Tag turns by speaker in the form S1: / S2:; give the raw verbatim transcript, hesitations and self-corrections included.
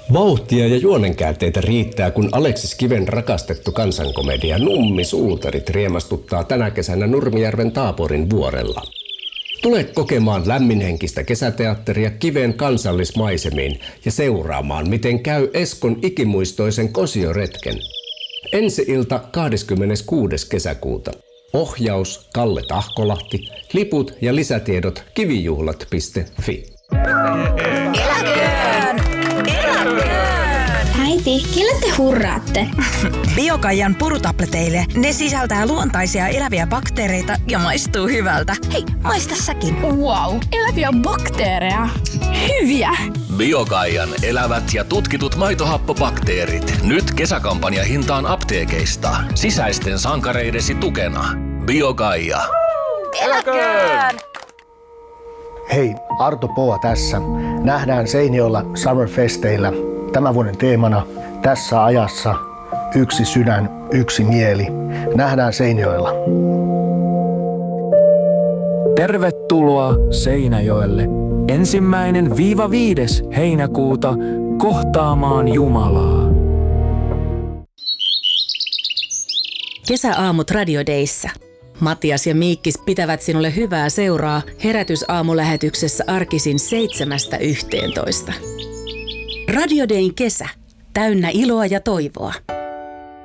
S1: Vauhtia ja juonenkäänteitä riittää, kun Aleksis Kiven rakastettu kansankomedia Nummi Suutarit riemastuttaa tänä kesänä Nurmijärven Taaporin vuorella. Tule kokemaan lämminhenkistä kesäteatteria Kiven kansallismaisemiin ja seuraamaan, miten käy Eskon ikimuistoisen kosioretken. Ensi ilta kahdeskymmeneskuudes kesäkuuta. Ohjaus Kalle Tahkolahti, liput ja lisätiedot kivijuhlat piste fi.
S2: Eläköön! Eläköön!
S3: Äiti, kelle te hurraatte?
S2: Biokaijan purutableteille. Ne sisältää luontaisia eläviä bakteereita ja maistuu hyvältä. Hei, maista säkin.
S3: Wow, eläviä bakteereja. Hyviä!
S4: Biokaijan elävät ja tutkitut maitohappobakteerit. Nyt kesäkampanja hintaan apteekeista. Sisäisten sankareidesi tukena. Biokaija.
S2: Eläköön!
S5: Hei, Arto Poa tässä. Nähdään Seinäjoella Summerfesteillä. Tämän vuoden teemana tässä ajassa yksi sydän, yksi mieli. Nähdään Seinäjoella.
S6: Tervetuloa Seinäjoelle. Ensimmäinen viiva viides heinäkuuta kohtaamaan Jumalaa.
S7: Kesäaamut Radio Dayssä. Matias ja Miikkis pitävät sinulle hyvää seuraa herätysaamulähetyksessä arkisin seitsemästä yhteentoista. Radio Dayn kesä. Täynnä iloa ja toivoa.